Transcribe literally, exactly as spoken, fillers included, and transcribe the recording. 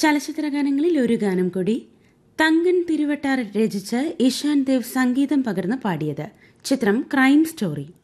ചലച്ചിത്ര ഗാനങ്ങളിൽ ഒരു ഗാനം കൂടി. തങ്കൻ തിരുവട്ടാർ രചിച്ച് ഇഷാൻ ദേവ് സംഗീതം പകർന്ന് പാടിയത്. ചിത്രം ക്രൈം സ്റ്റോറി.